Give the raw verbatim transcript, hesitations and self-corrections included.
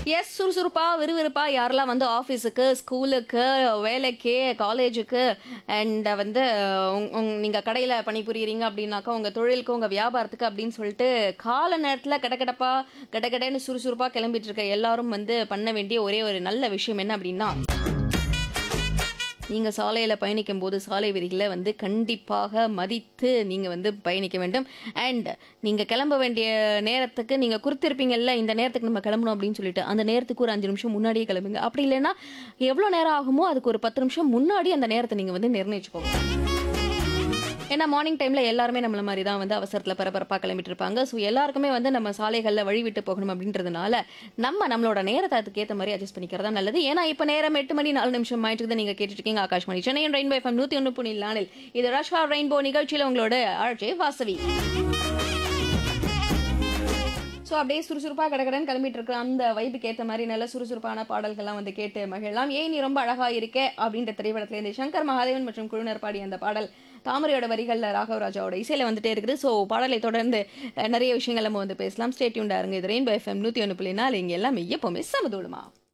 S சுறுசுறுப்பா, விறுவிறுப்பா யாரெல்லாம் வந்து ஆஃபீஸுக்கு, ஸ்கூலுக்கு, வேலைக்கு, காலேஜுக்கு அண்ட் வந்து உங் உங் நீங்க கடையில பணிபுரியிறீங்க அப்படின்னாக்கா, உங்க தொழிலுக்கு, உங்க வியாபாரத்துக்கு அப்படின்னு சொல்லிட்டு கால நேரத்தில கடகடப்பா, கடகடன்னு சுறுசுறுப்பா கிளம்பிட்டு இருக்க எல்லாரும் வந்து பண்ண வேண்டிய ஒரே ஒரு நல்ல விஷயம் என்ன அப்படின்னா, நீங்க சாலையில பயணிக்கும்போது சாலை விதிகள வந்து கண்டிப்பாக மதித்து நீங்க வந்து பயணிக்க வேண்டும். அண்ட் நீங்க கிளம்ப வேண்டிய நேரத்துக்கு நீங்க குறித்திருப்பீங்கல்ல, இந்த நேரத்துக்கு நம்ம கிளம்பணும் அப்படின்னு சொல்லிட்டு, அந்த நேரத்துக்கு ஒரு ஐந்து நிமிஷம் முன்னாடியே கிளம்புங்க. அப்படி இல்லைன்னா, எவ்வளோ நேரம் ஆகுமோ அதுக்கு ஒரு பத்து நிமிஷம் முன்னாடி அந்த நேரத்த நீங்க வந்து நிர்ணயிச்சுக்கோங்க. ஏன்னா மார்னிங் டைம்ல எல்லாருமே நம்மள மாரி தான் வந்து அவசரத்துல பரபரப்பா கிளம்பிட்டு இருப்பாங்க. ஸோ எல்லாருக்குமே வந்து நம்ம சாலைகள்ல வழி விட்டு போகணும் அப்படின்றதுனால, நம்ம நம்மளோட நேரத்த அதுக்கு ஏத்த மாரி அட்ஜஸ்ட் பண்ணிக்கிறது தான் நல்லது. ஏன்னா இப்ப நேரம் எட்டு மணி நாலு நிமிஷம் ஆயிட்டுருக்குது. நீங்க கேட்டுட்டு இருக்கீங்க ஆகாஷ்வாணி சென்னையின் ரெயின்போ எஃப்எம் நூற்று ஒன்று புள்ளி நான்கில். இது ரஷ்யா ரெயின்போ நிகழ்ச்சியில உங்களோட ஆர்ஜே வாசவி. ஸோ அப்படியே சுறுசுறுப்பா கடகடன்னு கிளம்பிட்டு இருக்கிற அந்த வைபுக்கு ஏத்த மாரி நல்ல சுறுசுறுப்பான பாடல்கள்லாம் வந்து கேட்டு மகிழலாம். "ஏய் நீ ரொம்ப அழகா இருக்கே" அப்படின்ற திரைப்படத்திலேருந்து சங்கர் மகாதேவன் மற்றும் குழுவினர் பாடிய அந்த பாடல் தாமரையோட வரிகள்ல ராகவராஜாவோட இசையில வந்துட்டே இருக்குது. ஸோ பாடலை தொடர்ந்து அஹ், நிறைய விஷயங்கள் நம்ம வந்து பேசலாம். ஸ்டே டியூன்டா இருங்க. இது ரெயின்போ எஃப்எம் நூற்று ஒன்று புள்ளி நான்கு. இங்க எல்லாமே எப்பவுமே சமதூளமா.